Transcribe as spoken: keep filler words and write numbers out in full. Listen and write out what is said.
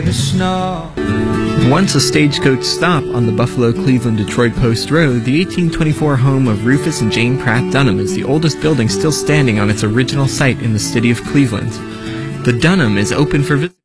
Once a stagecoach stop on the Buffalo, Cleveland, Detroit Post Road, the eighteen twenty-four home of Rufus and Jane Pratt Dunham is the oldest building still standing on its original site in the city of Cleveland. The Dunham is open for visitors.